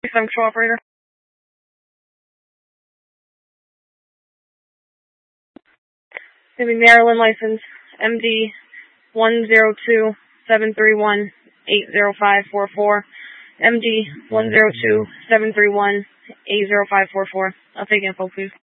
Control operator. Maryland license MD 102-731-80544. MD 102-731-80544. I'll take info, please.